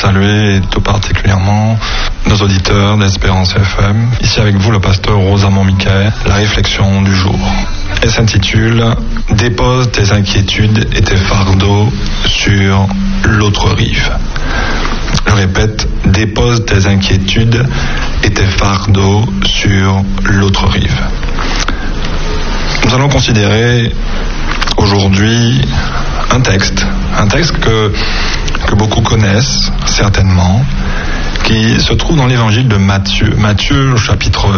saluer tout particulièrement nos auditeurs d'Espérance FM. Ici avec vous le pasteur Rosamond Michael. La réflexion du jour. Elle s'intitule « Dépose tes inquiétudes et tes fardeaux sur l'autre rive ». Je répète, dépose tes inquiétudes et tes fardeaux sur l'autre rive. Nous allons considérer aujourd'hui un texte que beaucoup connaissent certainement, qui se trouve dans l'évangile de Matthieu chapitre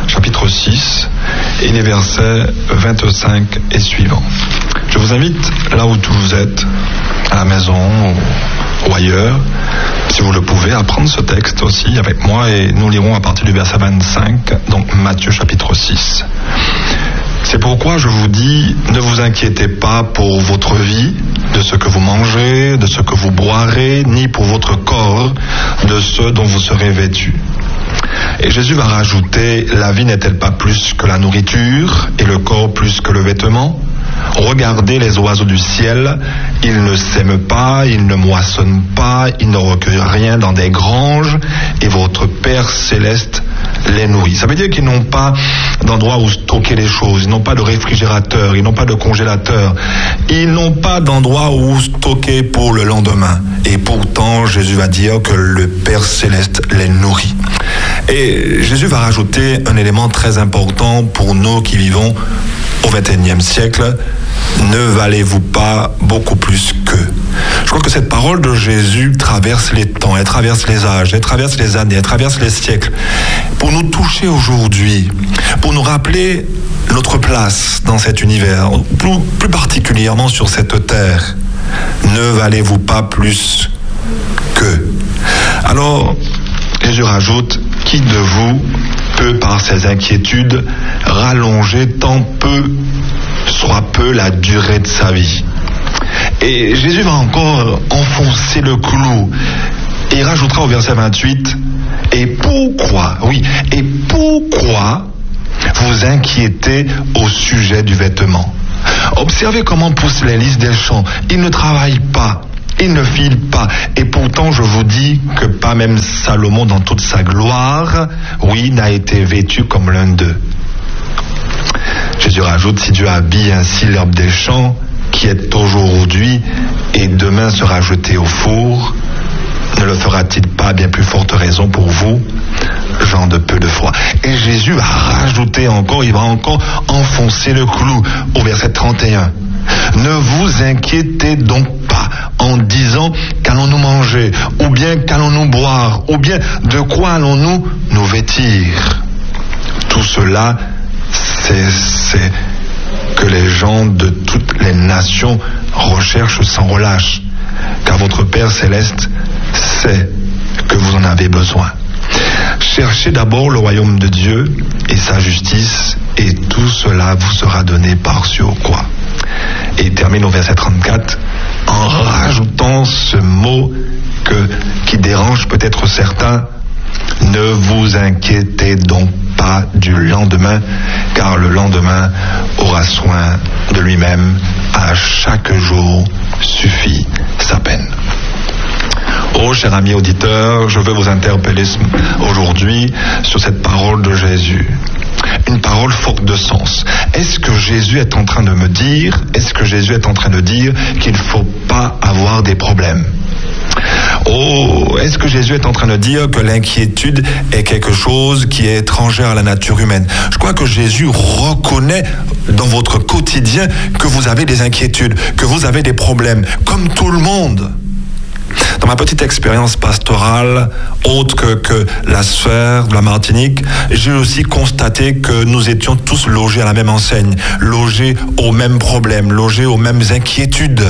6 et les versets 25 et suivants. Je vous invite, là où vous êtes, à la maison ou ailleurs, si vous le pouvez, à prendre ce texte aussi avec moi et nous lirons à partir du verset 25, donc Matthieu chapitre 6. C'est pourquoi je vous dis, ne vous inquiétez pas pour votre vie, de ce que vous mangez, de ce que vous boirez, ni pour votre corps, de ce dont vous serez vêtus. Et Jésus va rajouter, la vie n'est-elle pas plus que la nourriture, et le corps plus que le vêtement ? Regardez les oiseaux du ciel, ils ne sèment pas, ils ne moissonnent pas, ils ne recueillent rien dans des granges, et votre Père céleste les nourrit. Ça veut dire qu'ils n'ont pas d'endroit où stocker les choses, ils n'ont pas de réfrigérateur, ils n'ont pas de congélateur, ils n'ont pas d'endroit où stocker pour le lendemain. Et pourtant, Jésus va dire que le Père céleste les nourrit. Et Jésus va rajouter un élément très important pour nous qui vivons au XXIe siècle. Ne valez-vous pas beaucoup plus qu'eux? Je crois que cette parole de Jésus traverse les temps, elle traverse les âges, elle traverse les années, elle traverse les siècles, pour nous toucher aujourd'hui, pour nous rappeler notre place dans cet univers, plus particulièrement sur cette terre. Ne valez-vous pas plus qu'eux? Alors, Jésus rajoute, qui de vous peut par ses inquiétudes rallonger tant peu soit peu la durée de sa vie? Et Jésus va encore enfoncer le clou et il rajoutera au verset 28, et pourquoi vous inquiétez au sujet du vêtement? Observez comment poussent les lys des champs, ils ne travaillent pas, ils ne filent pas, et pourtant je vous dis que pas même Salomon dans toute sa gloire, n'a été vêtu comme l'un d'eux. Jésus rajoute, si Dieu habille ainsi l'herbe des champs, qui est aujourd'hui et demain sera jetée au four, ne le fera-t-il pas à bien plus forte raison pour vous, gens de peu de foi? Et Jésus va rajouter encore, il va encore enfoncer le clou au verset 31. Ne vous inquiétez donc pas en disant qu'allons-nous manger, ou bien qu'allons-nous boire, ou bien de quoi allons-nous nous vêtir. Tout cela, c'est que les gens de toutes les nations recherchent sans relâche, car votre Père céleste sait que vous en avez besoin. Cherchez d'abord le royaume de Dieu et sa justice, et tout cela vous sera donné par surcroît. Et il termine au verset 34 en rajoutant ce mot qui dérange peut-être certains. Ne vous inquiétez donc pas du lendemain, car le lendemain aura soin de lui-même. À chaque jour suffit sa peine. Oh, cher ami auditeur, je veux vous interpeller aujourd'hui sur cette parole de Jésus. Une parole forte de sens. Est-ce que Jésus est en train de me dire, qu'il ne faut pas avoir des problèmes? Oh, est-ce que Jésus est en train de dire que l'inquiétude est quelque chose qui est étrangère à la nature humaine? Je crois que Jésus reconnaît dans votre quotidien que vous avez des inquiétudes, que vous avez des problèmes, comme tout le monde. Dans ma petite expérience pastorale, autre que la sphère de la Martinique, j'ai aussi constaté que nous étions tous logés à la même enseigne, logés aux mêmes problèmes, logés aux mêmes inquiétudes.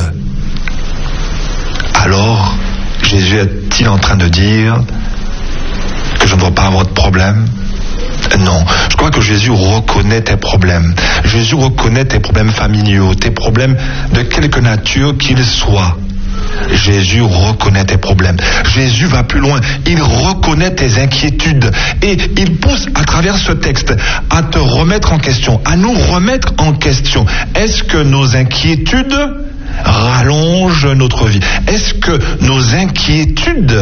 Alors, Jésus est-il en train de dire que je ne dois pas avoir de problème? Non, je crois que Jésus reconnaît tes problèmes. Jésus reconnaît tes problèmes familiaux, tes problèmes de quelque nature qu'ils soient. Jésus reconnaît tes problèmes. Jésus va plus loin. Il reconnaît tes inquiétudes. Et il pousse à travers ce texte à te remettre en question, à nous remettre en question. Est-ce que nos inquiétudes rallonge notre vie? Est-ce que nos inquiétudes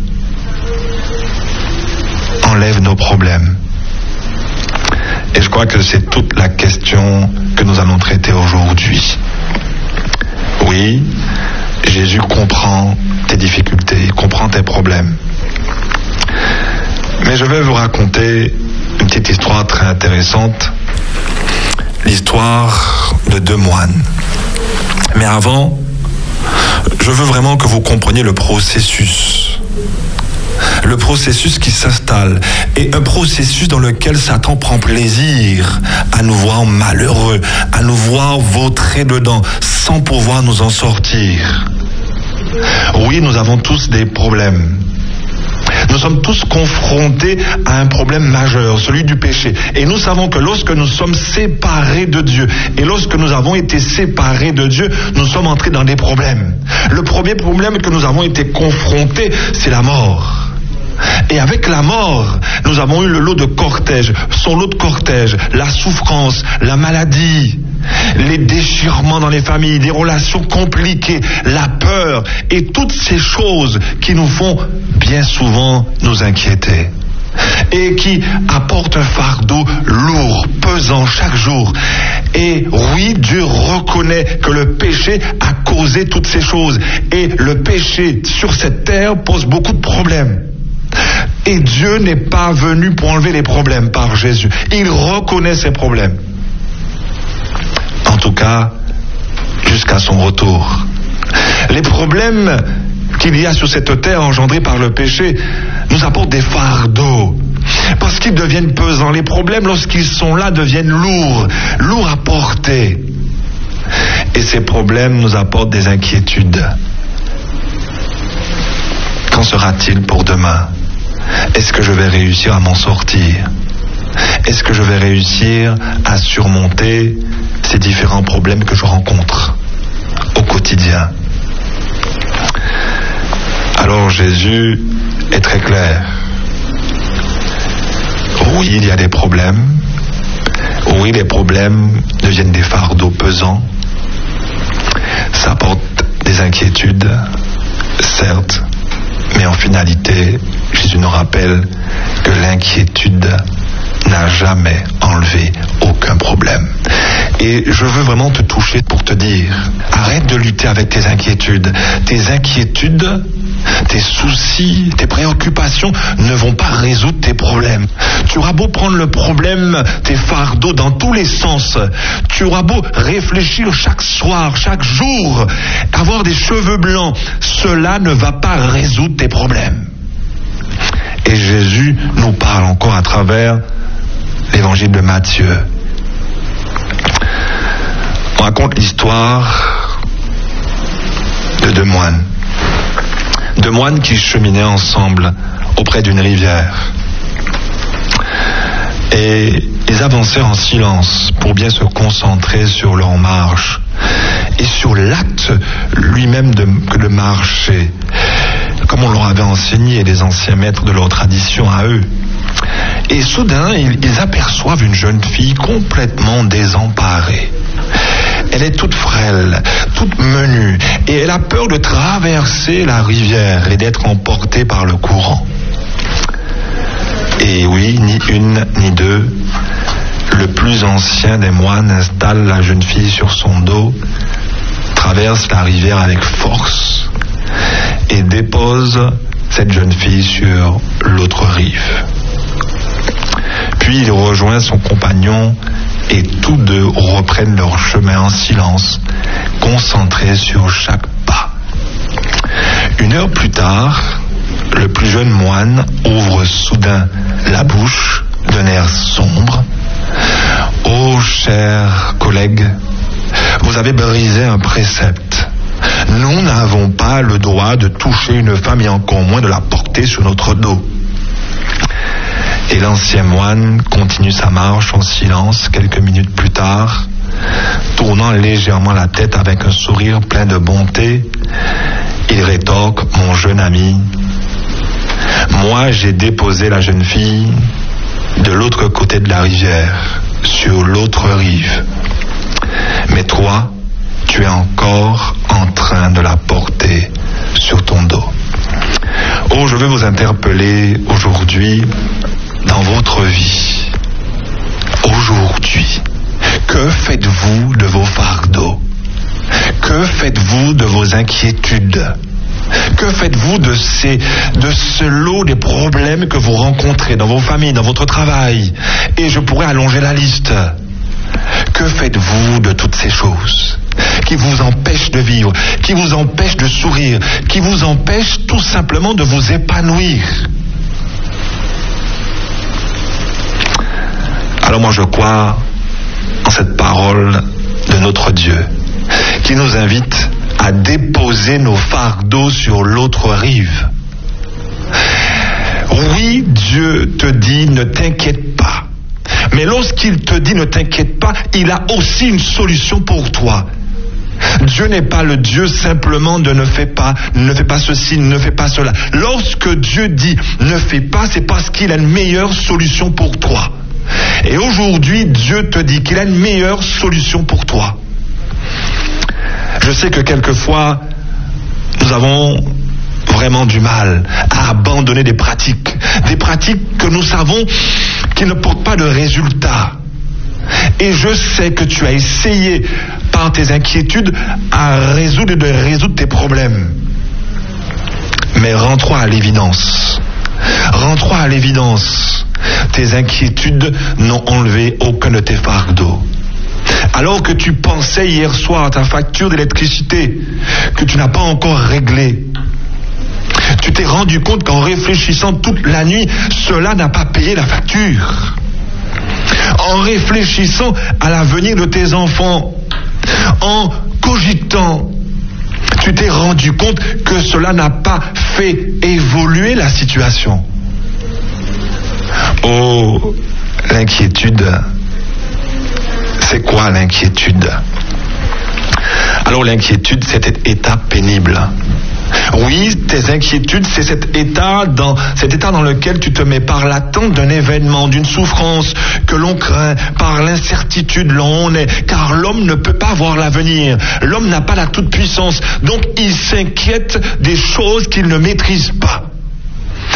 enlèvent nos problèmes? Et je crois que c'est toute la question que nous allons traiter aujourd'hui. Oui, Jésus comprend tes difficultés, comprend tes problèmes. Mais je vais vous raconter une petite histoire très intéressante, l'histoire de deux moines. Mais avant, je veux vraiment que vous compreniez le processus qui s'installe, et un processus dans lequel Satan prend plaisir à nous voir malheureux, à nous voir vautrer dedans, sans pouvoir nous en sortir. Oui, nous avons tous des problèmes. Nous sommes tous confrontés à un problème majeur, celui du péché. Et nous savons que lorsque nous sommes séparés de Dieu, et lorsque nous avons été séparés de Dieu, nous sommes entrés dans des problèmes. Le premier problème que nous avons été confrontés, c'est la mort. Et avec la mort, nous avons eu le lot de cortège, son lot de cortège, la souffrance, la maladie, les déchirements dans les familles, des relations compliquées, la peur et toutes ces choses qui nous font bien souvent nous inquiéter et qui apportent un fardeau lourd, pesant chaque jour. Et oui, Dieu reconnaît que le péché a causé toutes ces choses, et le péché sur cette terre pose beaucoup de problèmes. Et Dieu n'est pas venu pour enlever les problèmes par Jésus. Il reconnaît ces problèmes. En tout cas, jusqu'à son retour. Les problèmes qu'il y a sur cette terre engendrés par le péché nous apportent des fardeaux. Parce qu'ils deviennent pesants. Les problèmes, lorsqu'ils sont là, deviennent lourds à porter. Et ces problèmes nous apportent des inquiétudes. Qu'en sera-t-il pour demain? Est-ce que je vais réussir à m'en sortir? Est-ce que je vais réussir à surmonter ces différents problèmes que je rencontre au quotidien? Alors Jésus est très clair. Oui, il y a des problèmes. Oui, les problèmes deviennent des fardeaux pesants. Ça apporte des inquiétudes, certes. Mais en finalité, Jésus nous rappelle que l'inquiétude n'a jamais enlevé aucun problème. Et je veux vraiment te toucher pour te dire, arrête de lutter avec tes inquiétudes. Tes inquiétudes, tes soucis, tes préoccupations ne vont pas résoudre tes problèmes. Tu auras beau prendre le problème, tes fardeaux dans tous les sens. Tu auras beau réfléchir chaque soir, chaque jour, avoir des cheveux blancs. Cela ne va pas résoudre tes problèmes. Et Jésus nous parle encore à travers l'évangile de Matthieu. On raconte l'histoire de deux moines. Deux moines qui cheminaient ensemble auprès d'une rivière. Et ils avancèrent en silence pour bien se concentrer sur leur marche et sur l'acte lui-même de marcher, comme on leur avait enseigné les anciens maîtres de leur tradition à eux. Et soudain, ils aperçoivent une jeune fille complètement désemparée. Elle est toute frêle, toute menue, et elle a peur de traverser la rivière et d'être emportée par le courant. Et oui, ni une ni deux, le plus ancien des moines installe la jeune fille sur son dos, traverse la rivière avec force et dépose cette jeune fille sur l'autre rive. Puis il rejoint son compagnon et tous deux reprennent leur chemin en silence, concentrés sur chaque pas. Une heure plus tard, le plus jeune moine ouvre soudain la bouche d'un air sombre. « Oh, chers collègues, vous avez brisé un précepte. Nous n'avons pas le droit de toucher une femme et encore moins de la porter sur notre dos. » Et l'ancien moine continue sa marche en silence quelques minutes plus tard, tournant légèrement la tête avec un sourire plein de bonté. Il rétorque: « Mon jeune ami, moi j'ai déposé la jeune fille de l'autre côté de la rivière, sur l'autre rive. Mais toi, tu es encore en train de la porter sur ton dos. Oh, je veux vous interpeller aujourd'hui dans votre vie. Aujourd'hui, que faites-vous de vos fardeaux? Que faites-vous de vos inquiétudes? Que faites-vous de ce lot de problèmes que vous rencontrez dans vos familles, dans votre travail? Et je pourrais allonger la liste. Que faites-vous de toutes ces choses qui vous empêchent de vivre, qui vous empêchent de sourire, qui vous empêchent tout simplement de vous épanouir? Alors moi je crois en cette parole de notre Dieu qui nous invite à déposer nos fardeaux sur l'autre rive. Oui, Dieu te dit ne t'inquiète pas. Mais lorsqu'il te dit ne t'inquiète pas, il a aussi une solution pour toi. Dieu n'est pas le Dieu simplement de ne fais pas ceci, ne fais pas cela. Lorsque Dieu dit ne fais pas, c'est parce qu'il a une meilleure solution pour toi. Et aujourd'hui, Dieu te dit qu'il a une meilleure solution pour toi. Je sais que quelquefois, nous avons vraiment du mal à abandonner des pratiques que nous savons qui ne portent pas de résultats. Et je sais que tu as essayé par tes inquiétudes de résoudre tes problèmes. Mais rends-toi à l'évidence. Rends-toi à l'évidence. Tes inquiétudes n'ont enlevé aucun de tes fardeaux. Alors que tu pensais hier soir à ta facture d'électricité que tu n'as pas encore réglée, tu t'es rendu compte qu'en réfléchissant toute la nuit, cela n'a pas payé la facture. En réfléchissant à l'avenir de tes enfants, en cogitant, tu t'es rendu compte que cela n'a pas fait évoluer la situation. Oh, l'inquiétude. C'est quoi l'inquiétude? Alors l'inquiétude, c'est cet état pénible. Oui, tes inquiétudes, c'est cet état dans lequel tu te mets par l'attente d'un événement, d'une souffrance que l'on craint, par l'incertitude là où on est, car l'homme ne peut pas voir l'avenir. L'homme n'a pas la toute-puissance, donc il s'inquiète des choses qu'il ne maîtrise pas.